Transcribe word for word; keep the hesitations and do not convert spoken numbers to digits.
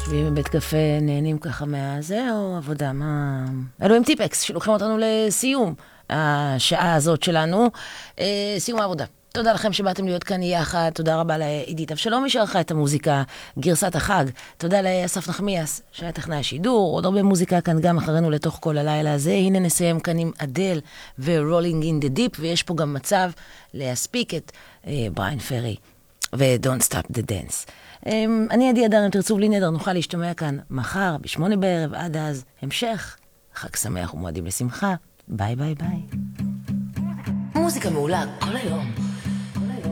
יושבים בבית קפה, נהנים ככה מהזה, או עבודה? מה... אלו הם טיפקס שלוקחים אותנו לסיום השעה הזאת שלנו, אה, סיום העבודה. תודה לכם שבאתם להיות כאן יחד, תודה רבה לעידית אבשלומי שערכה את המוזיקה, גרסת החג, תודה לאסף נחמיאס שהיה טכנאי השידור, עוד הרבה מוזיקה כאן גם אחרינו לתוך כל הלילה הזה. הנה נסיים כאן עם אדל ו-Rolling in the Deep, ויש פה גם מצב להספיק את אה, בריין פרי ו-Don't Stop the Dance. אה, אני עדי אדר, אם תרצו בלי נדר, נוכל להשתמע כאן מחר בשמונה בערב, עד אז המשך, חג שמח ומועדים לשמחה, ביי ביי ביי. מוזיקה מעולה כל היום.